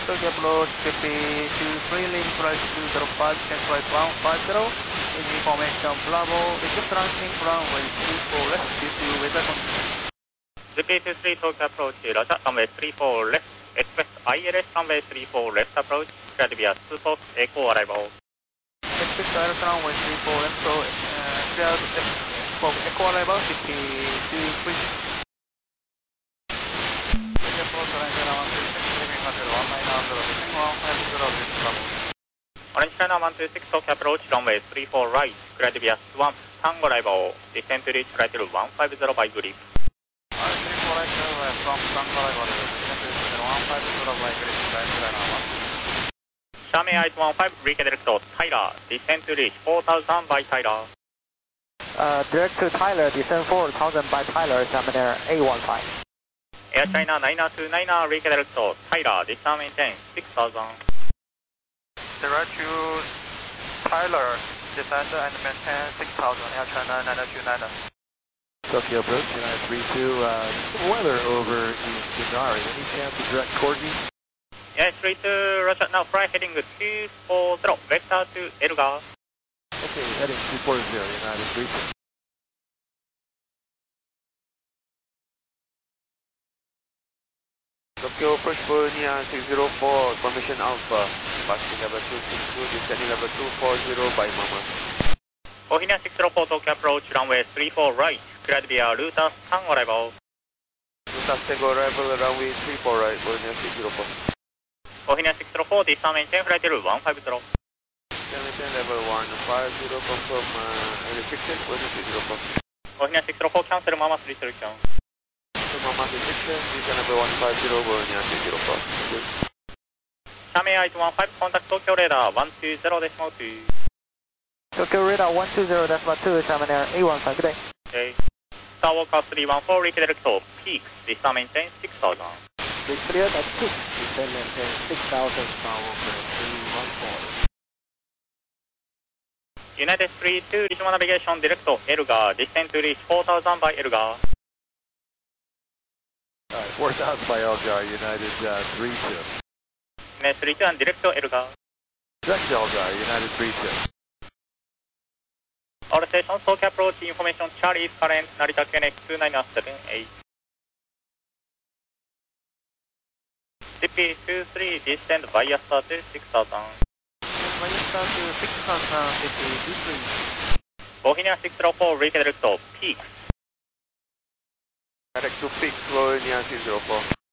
Tokyo approach, BP23, link right 205, check right 150. In information Bravo, begin transmitting runway 34 left due to weather conditions. BP23 Tokyo approach, Roger, runway 34 left, expect ILS runway 34 left approach, cleared via 24 echo arrival. Expect ILS runway 34 left, so cleared for echo arrival, BP23. Orange China 126 Tokyo approach, runway 34 right, cleared via swamp, Tango arrival, descent to reach flight 150 by grip. Orange 34 right, from Tango arrival, descent to reach 150 by grip, Xiamen Eyes 15, redirect to Tyler, descent to reach 4000 by Tyler. Direct to Tyler, descent 4000 by Tyler, Xiamen Air A15. Air China 9929, redirect to Tyler, descent maintain 6000. Direct to Tyler, descend and maintain 6000, Air China 9929. Tokyo approach, United 32, weather over in Denari. Any chance of direct Corgi? United 32, Roger, now fly heading 240, vector to Elgar. Okay, heading 240, United 32. Tokyo approach Bologna 604, formation Alpha, passing level 262, descending level 240 by Mama. Bohemia 604 Tokyo approach, runway 34 right, cleared via Lutas Tango arrival. Lutas Tango arrival, runway 34 right, Bologna 604. Bohemia 604, descent maintain flight 150. Maintain level 150, confirm restriction, Bologna 604. Bohemia 604, cancel Mama's restriction. Mama restriction, descent level 150, Bologna 604. Xiamen Eyes 15, contact Tokyo radar 120.2. Tokyo radar 120.2, Xiamen Air A15, good day. Okay. Skywalker 314, redirect to Peaks, descent maintain 6000. Be cleared at Peaks, descent maintain 6000, Skywalker 314. United 32, regional navigation direct to Elgar, descent to reach 4000 by Elgar. Alright, 4000 by Elgar, United 32. United 32 and direct to Elgar. Direct to Elgar, United 32. All stations, Tokyo approach, information Charlie is current, Narita KNX 2978. CP23, descend via start to 6000. Via start to 6000, CP23. Bohemia 604, redirect to Peaks. Direct to Peaks, Bologna 604.